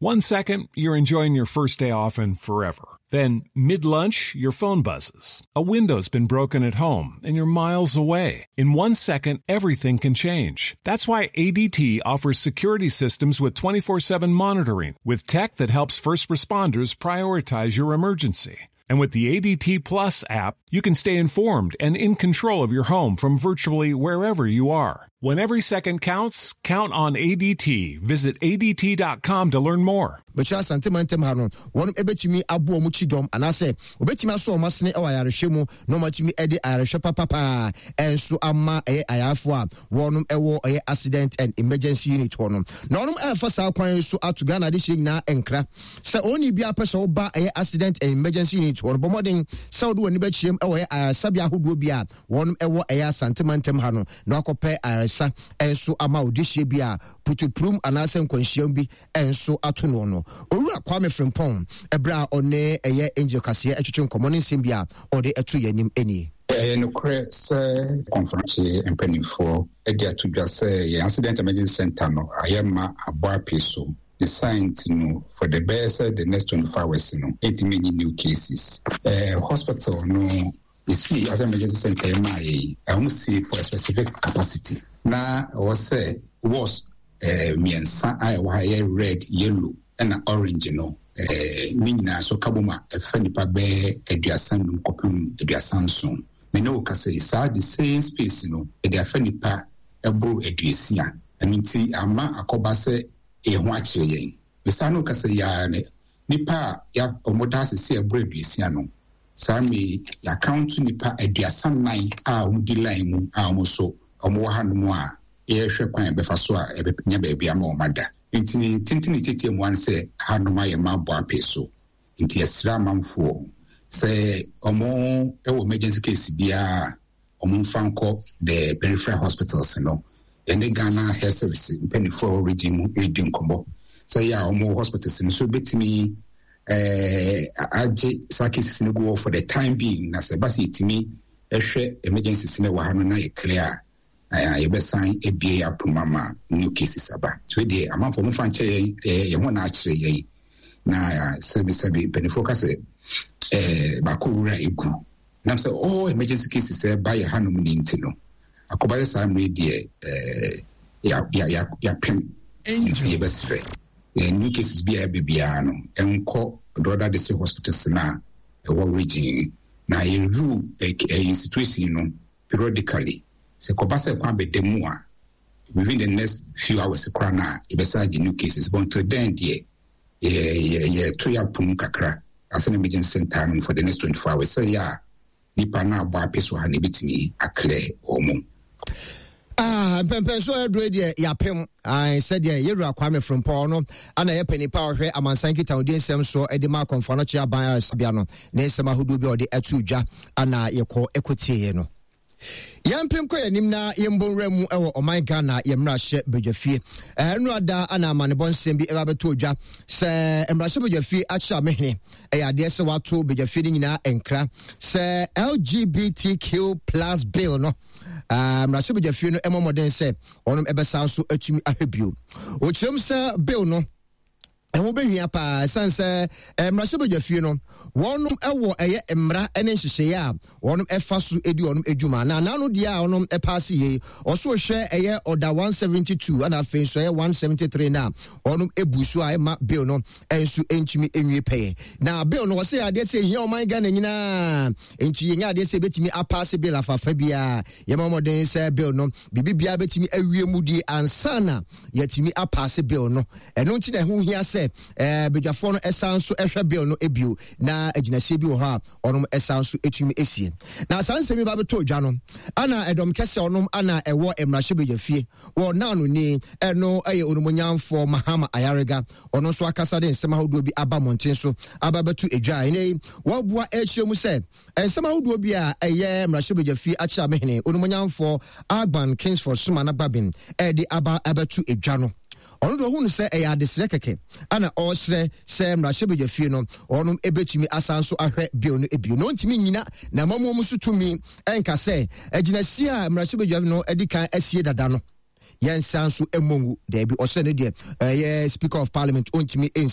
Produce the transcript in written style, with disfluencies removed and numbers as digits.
1 second, you're enjoying your first day off and forever. Then, mid-lunch, your phone buzzes. A window's been broken at home, and you're miles away. In 1 second, everything can change. That's why ADT offers security systems with 24/7 monitoring, with tech that helps first responders prioritize your emergency. And with the ADT Plus app, you can stay informed and in control of your home from virtually wherever you are. When every second counts, count on ADT. Visit ADT.com to learn more. But you sentimentum hanon one ebetumi abo mu chidom anase obetumi aso omasene e wayarehwe mu no matumi edi ayarehwe papa enso ama ayafo a wonum ewo accident and emergency unit honom na onum efa sa kwan so atu Ghana de hye na enkra se oni bia pese oba accident and emergency unit honom bomodin se odo woni ba chiem ewo sabia hodo bia wonum ewo sentimentum hanon na akope ayasa enso ama odihye bia putuprum anase nkwanhyiam bi enso atu no Owura Kwame Frimpong ebra one eye angel kase atwetwe nkomo nsembia ode etu yanim eni no crese conference empenifo edi atudwa say accident emergency center no ayema aboa peso the science no for the best the next 24 hours no 80 many new cases hospital no you see as emergency center mai I see for a specific capacity na was miensa I red yellow and orange no minna so kaboma efanipa be eduasan nkopum eduasan so me no ka say sa the same space no eduafanipa ebro eduasia aminti ama akoba se eho akire yen me sa no ka say ya ne nipa ya omoda se ebro eduasia no sa me ya count nipa eduasan nine a udi line mu a omoso omo ha no mu a yehwe kwan be fa so a ebepnya ba bia ma omada intini tete mu an se hanoma ye mabo apeso inti esra manfo se omo ewo emergency case bia omo fanko the peripheral hospitals no ene Ghana health service penifo region edin kombo se ya omo hospitals no so betimi aje cases no go for the time being na se basi itimi ehwe emergency sine wa hano na ye clear yebesan ebia apumama new cases aba so dey amanfo mu fanche ye ho na akire ye na sebi benefocus ba ko wura egu na say emergency cases ba ye hanom ni ntino akoba sa me dey ya pem ye besre new cases bia no enko doda de hospitals na e region na ye rule situation no periodically se kobasa kwa bedemu a within the next few hours krana ibesa the new cases but to then there toya pum kakra as an emergency center for the next 24 hours say ya nipa na abo apeso ha na betimi akle omo Pempenso edre yapem I said Yewura Kwame Frimpong no ana ye panipa ohwe amansan kita odi nsem so edi ma konfa no chia ban asbia no na nsem ahudu bi odi atudwa ana yekọ ekotie no Yampem ko yanim na yembonra mu ewo oman Ghana yemra hye bedwafie enu ada ana amane bonsem bi eba beto odwa se emra hye bedwafie acha mehne ade se wato bedwafie ni nyina enkra se LGBTQ+ bill no emra hye bedwafie no emomoden se onom ebesa so atumi ahwebio ochirem se bill no emu behia pa sanse emra hye bedwafie no wonum ewo eye emra ene nhyehyeye a wonum efa so edi wonum edwuma na nanu dia a wonum epase ye oso hwe eye order 172 ana afen so eye 173 na wonum ebusu a ema bill no ensu entimi enwie peye na bill no wose ade se hia oman Ghana nyina enti yenya ade se betimi apase bill afafa bia yema moden se bill no bibibia betimi awie mudi ansana yatimi apase bill no eno nti na ho hia se bedwafo no esanso ehwe bill no ebio na aginase bi wo ha onom esanso etumi esie na sanse mi ba beto odwa no ana edom kese onom ana ewo emrahye bedwafie wo na no ni eno eye onumonyamfo Mahama Ayarega ono so akasa de nsema hodo bi aba monten so aba beto edwa ene wo boa echiemu se nsema hodo bi a eye emrahye bedwafie acha mehene onumonyamfo Agban Kingsford Sumana Babin edi aba abeto edwa no ono do hunu se eya desire keke ana osre se mrahye bedwafie no onum ebetumi asanso ahwe bio no ebio no ntimi nyina na mamuom so tumi enka se aginasi a mrahye bedwafie no edikan asie dada no yensanso emongu debi osre ne de speaker of parliament ontimi